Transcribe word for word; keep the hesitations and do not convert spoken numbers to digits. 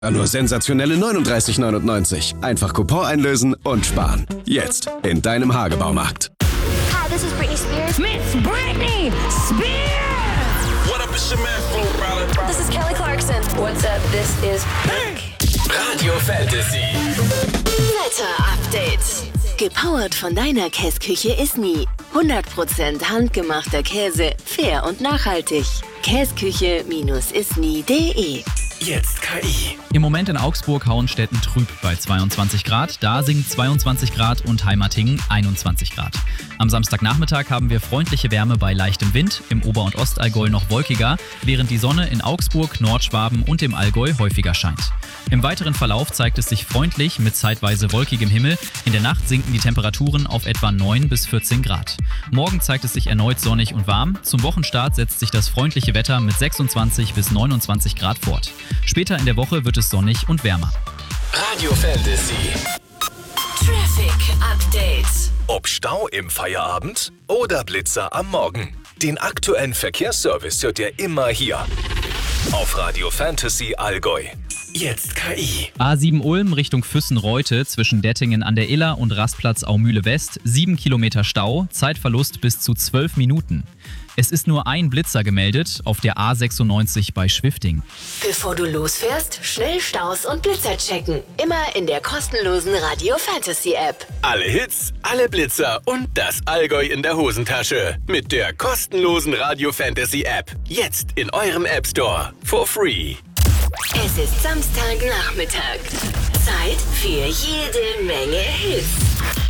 Nur sensationelle neununddreißig neunundneunzig. Einfach Coupon einlösen und sparen. Jetzt in deinem Hagebaumarkt. Hi, this is Britney Spears. Miss Britney Spears! What up, it's your man, Flo Rida. This is Kelly Clarkson. What's up, this is Pink. Radio Fantasy. Wetter-Update. Gepowert von deiner Käsküche Isny. hundert Prozent handgemachter Käse, fair und nachhaltig. Käsküche Isny punkt de. Jetzt K I. Im Moment in Augsburg Hauenstetten trüb bei zweiundzwanzig Grad, Dasing zweiundzwanzig Grad und Heimatingen einundzwanzig Grad. Am Samstagnachmittag haben wir freundliche Wärme bei leichtem Wind, im Ober- und Ostallgäu noch wolkiger, während die Sonne in Augsburg, Nordschwaben und dem Allgäu häufiger scheint. Im weiteren Verlauf zeigt es sich freundlich mit zeitweise wolkigem Himmel. In der Nacht sinken die Temperaturen auf etwa neun bis vierzehn Grad. Morgen zeigt es sich erneut sonnig und warm. Zum Wochenstart setzt sich das freundliche Wetter mit sechsundzwanzig bis neunundzwanzig Grad fort. Später in der Woche wird es sonnig und wärmer. Radio Fantasy. Traffic Update. Ob Stau im Feierabend oder Blitzer am Morgen. Den aktuellen Verkehrsservice hört ihr immer hier. Auf Radio Fantasy Allgäu. Jetzt K I. A sieben Ulm Richtung Füssen-Reute zwischen Dettingen an der Iller und Rastplatz Aumühle West. sieben Kilometer Stau, Zeitverlust bis zu zwölf Minuten. Es ist nur ein Blitzer gemeldet auf der A sechsundneunzig bei Schwifting. Bevor du losfährst, schnell Staus und Blitzer checken. Immer in der kostenlosen Radio Fantasy App. Alle Hits, alle Blitzer und das Allgäu in der Hosentasche. Mit der kostenlosen Radio Fantasy App. Jetzt in eurem App Store. For free. Es ist Samstagnachmittag. Zeit für jede Menge Hits.